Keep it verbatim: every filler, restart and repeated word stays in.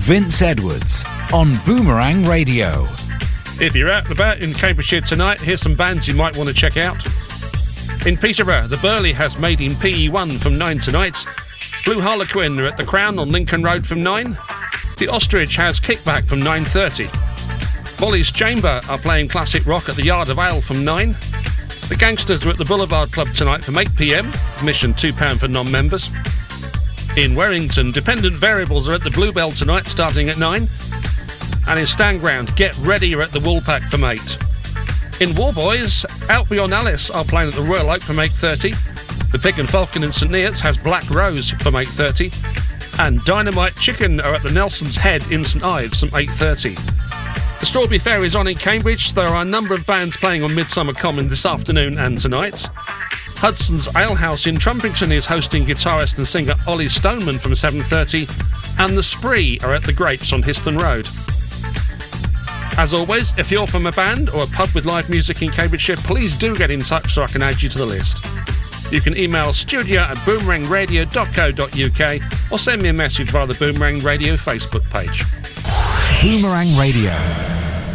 Vince Edwards on Boomerang Radio. If you're out and about in Cambridgeshire tonight, here's some bands you might want to check out. In Peterborough, the Burley has Made in P E one from nine tonight. Blue Harlequin are at the Crown on Lincoln Road from nine. The Ostrich has Kickback from nine thirty. Molly's Chamber are playing classic rock at the Yard of Ale from nine. The Gangsters are at the Boulevard Club tonight from eight p m, admission two pounds for non-members. In Warrington, Dependent Variables are at the Bluebell tonight starting at nine. And in Stanground, Get Ready are at the Woolpack from eight. In Warboys, Out Beyond Alice are playing at the Royal Oak from eight thirty. The Pig and Falcon in St Neots has Black Rose from eight thirty. And Dynamite Chicken are at the Nelson's Head in St Ives from eight thirty. The Strawberry Fair is on in Cambridge. There are a number of bands playing on Midsummer Common this afternoon and tonight. Hudson's Alehouse in Trumpington is hosting guitarist and singer Ollie Stoneman from seven thirty. And The Spree are at the Grapes on Histon Road. As always, if you're from a band or a pub with live music in Cambridgeshire, please do get in touch so I can add you to the list. You can email studio at boomerang radio dot co dot uk or send me a message via the Boomerang Radio Facebook page. Boomerang Radio.